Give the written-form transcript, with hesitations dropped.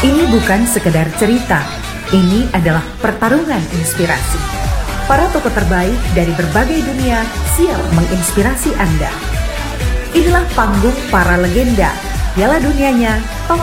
Ini bukan sekedar cerita, ini adalah pertarungan inspirasi. Para tokoh terbaik dari berbagai dunia siap menginspirasi Anda. Inilah panggung para legenda, Piala Dunianya tahun